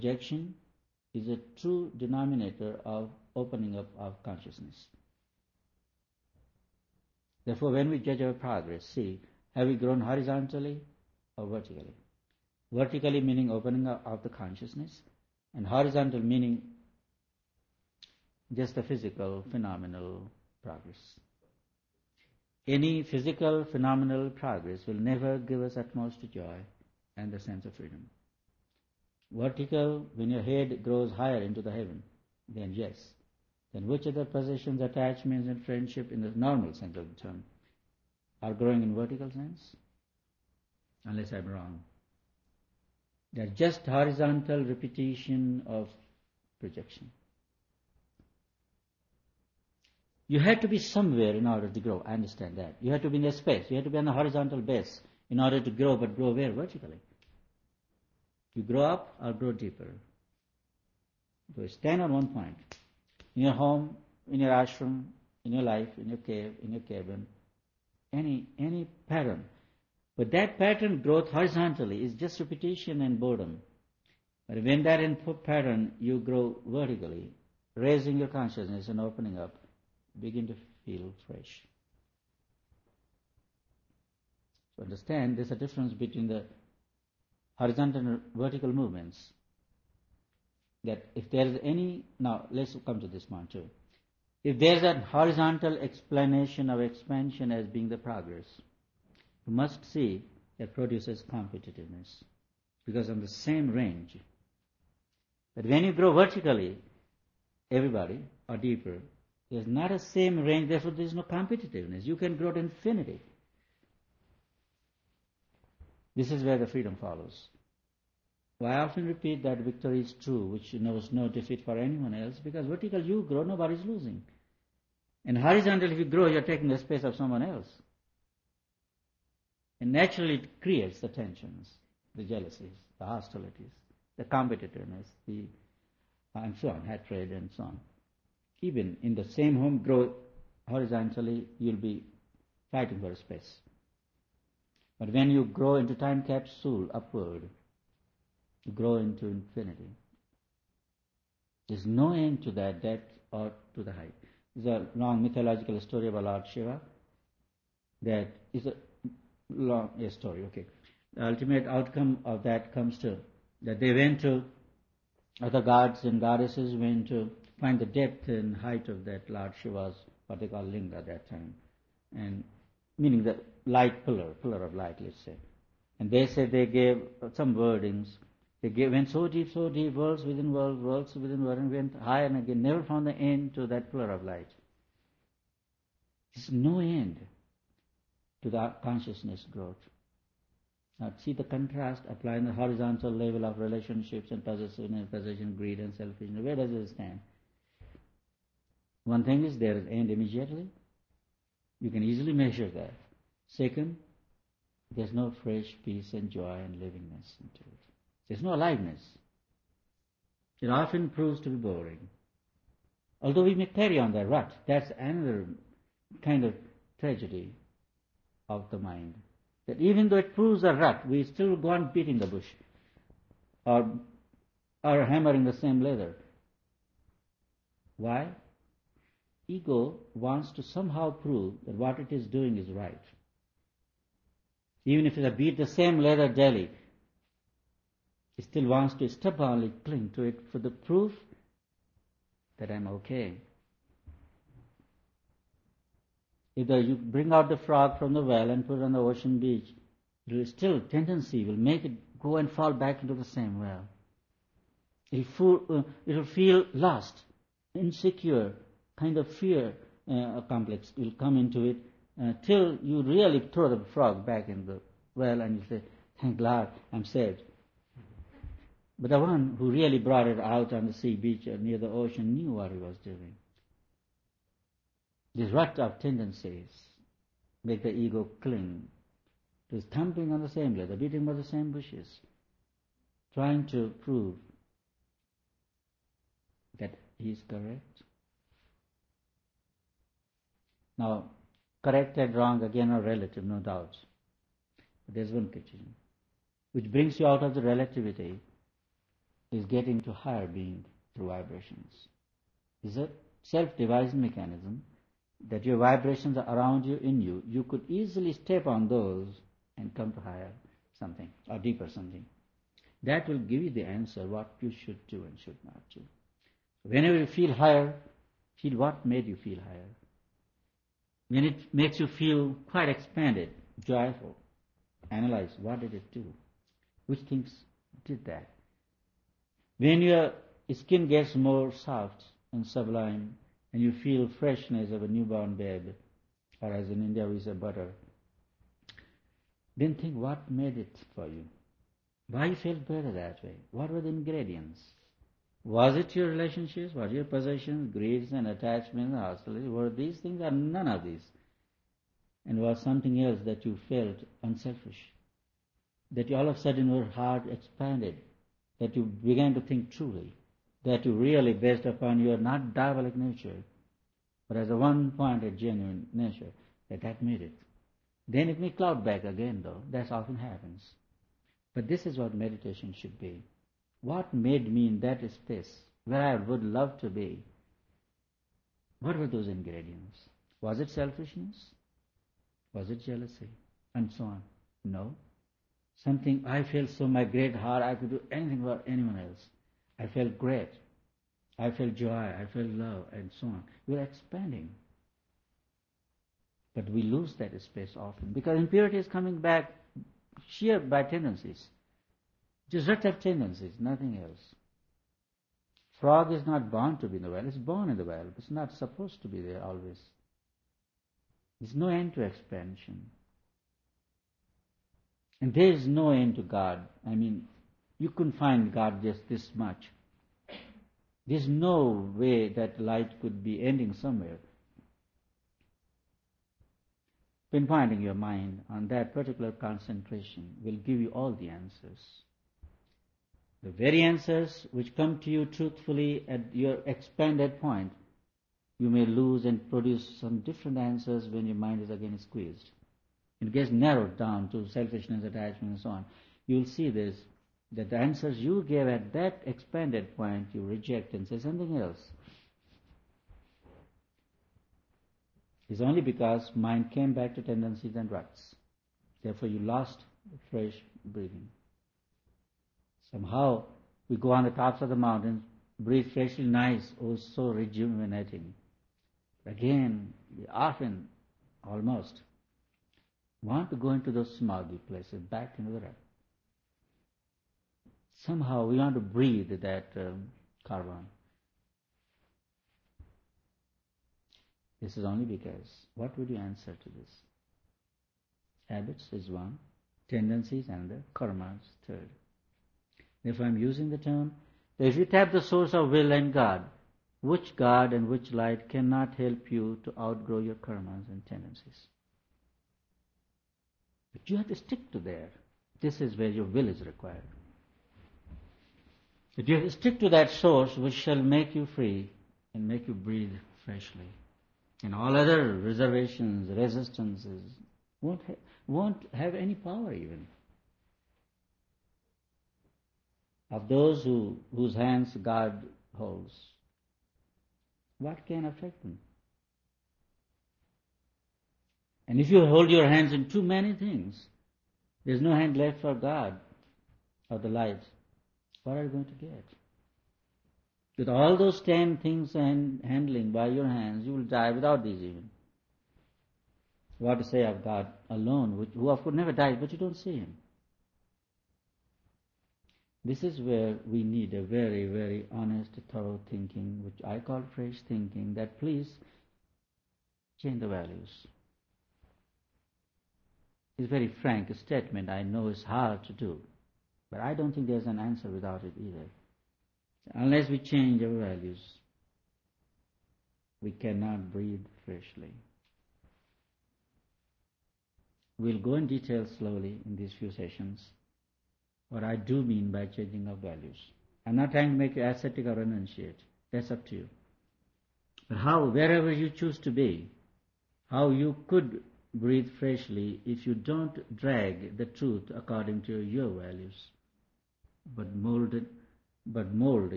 Projection is a true denominator of opening up of consciousness. Therefore, when we judge our progress, see, have we grown horizontally or vertically? Vertically meaning opening up of the consciousness, and horizontal meaning just the physical, phenomenal progress. Any physical, phenomenal progress will never give us utmost joy and the sense of freedom. Vertical, when your head grows higher into the heaven, then yes. Then which other possessions, attachments, and friendship in the normal sense of the term are growing in vertical sense? Unless I'm wrong. They are just horizontal repetition of projection. You have to be somewhere in order to grow. I understand that. You have to be in a space. You have to be on a horizontal base in order to grow, but grow where? Vertically. You grow up or grow deeper. So stand on one point. In your home, in your ashram, in your life, in your cave, in your cabin, any pattern. But that pattern growth horizontally is just repetition and boredom. But when that input pattern you grow vertically, raising your consciousness and opening up, begin to feel fresh. So understand there's a difference between the horizontal and vertical movements. That if there is any, now let's come to this one too. If there is a horizontal explanation of expansion as being the progress, you must see that produces competitiveness, because on the same range. But when you grow vertically, everybody, or deeper, there's not a same range, therefore there is no competitiveness. You can grow to infinity. This is where the freedom follows. I often repeat that victory is true, which knows no defeat for anyone else, because vertical you grow, nobody's losing. And horizontal, if you grow, you're taking the space of someone else. And naturally it creates the tensions, the jealousies, the hostilities, the competitiveness, and so on, hatred and so on. Even in the same home growth, horizontally, you'll be fighting for a space. But when you grow into time capsule upward, you grow into infinity. There's no end to that depth or to the height. There's a long mythological story about Lord Shiva. That is a long story, okay. The ultimate outcome of that comes to that they went to, other gods and goddesses went to find the depth and height of that Lord Shiva's, what they call linga at that time. And meaning the light pillar of light, let's say. And they said they gave some wordings. They went so deep, worlds within worlds, and went higher and again, never found the end to that pillar of light. There's no end to the consciousness growth. Now see the contrast, applying the horizontal level of relationships and possession, greed and selfishness. Where does it stand? One thing is there is end immediately. You can easily measure that. Second, there's no fresh peace and joy and livingness into it. There's no aliveness. It often proves to be boring. Although we may carry on that rut, that's another kind of tragedy of the mind. That even though it proves a rut, we still go on beating the bush or hammering the same leather. Why? Ego wants to somehow prove that what it is doing is right. Even if it beat the same leather daily, it still wants to stubbornly cling to it for the proof that I'm okay. Either you bring out the frog from the well and put it on the ocean beach, it will still, tendency will make it go and fall back into the same well. It will feel lost, insecure, kind of fear complex will come into it till you really throw the frog back in the well and you say, thank God, I'm saved. But the one who really brought it out on the sea beach or near the ocean knew what he was doing. This rut of tendencies make the ego cling to thumping on the same leather, beating by the same bushes, trying to prove that he is correct. Now, correct and wrong again are relative, no doubt. But there's one condition, which brings you out of the relativity is getting to higher being through vibrations. It's a self-devised mechanism that your vibrations are around you, in you. You could easily step on those and come to higher something or deeper something. That will give you the answer what you should do and should not do. Whenever you feel higher, feel what made you feel higher. When it makes you feel quite expanded, joyful, analyze what did it do? Which things did that? When your skin gets more soft and sublime and you feel freshness of a newborn babe, or as in India we say butter, then think what made it for you. Why you felt better that way? What were the ingredients? Was it your relationships? Was it your possessions, greeds and attachments, hostility? Were these things or none of these? And was something else that you felt unselfish? That you all of a sudden your heart expanded? That you began to think truly? That you really, based upon your not diabolic nature, but as a one-pointed genuine nature, that made it. Then it may cloud back again though. That often happens. But this is what meditation should be. What made me in that space where I would love to be? What were those ingredients? Was it selfishness? Was it jealousy? And so on. No. Something I felt so my great heart I could do anything for anyone else. I felt great. I felt joy. I felt love and so on. We're expanding. But we lose that space often because impurity is coming back sheer by tendencies. Just rut of tendencies, nothing else. Frog is not born to be in the well, it's born in the well, but it's not supposed to be there always. There's no end to expansion. And there is no end to God. I mean, you couldn't find God just this much. There's no way that light could be ending somewhere. Pinpointing your mind on that particular concentration will give you all the answers. The very answers which come to you truthfully at your expanded point, you may lose and produce some different answers when your mind is again squeezed. It gets narrowed down to selfishness, attachment and so on. You will see this, that the answers you gave at that expanded point, you reject and say something else. It's only because mind came back to tendencies and ruts. Therefore you lost fresh breathing. Somehow we go on the tops of the mountains, breathe freshly nice, oh so rejuvenating. Again, we often, almost, want to go into those smoggy places, back into the rut. Somehow we want to breathe that carbon. This is only because, what would you answer to this? Habits is one, tendencies and the karmas third. Therefore I'm using the term, that if you tap the source of will and God, which God and which light cannot help you to outgrow your karmas and tendencies? But you have to stick to there. This is where your will is required. But you have to stick to that source which shall make you free and make you breathe freshly. And all other reservations, resistances won't have any power even. Of those whose hands God holds, what can affect them? And if you hold your hands in too many things, there's no hand left for God or the light. What are you going to get? With all those 10 things handling by your hands, you will die without these even. What to say of God alone, who of course never dies, but you don't see Him. This is where we need a very, very honest, thorough thinking, which I call fresh thinking, that please change the values. It's a very frank statement. I know it's hard to do, but I don't think there's an answer without it either. Unless we change our values, we cannot breathe freshly. We'll go in detail slowly in these few sessions what I do mean by changing of values. I'm not trying to make you ascetic or renunciate. That's up to you. But how, wherever you choose to be, how you could breathe freshly if you don't drag the truth according to your values, but mold it but mold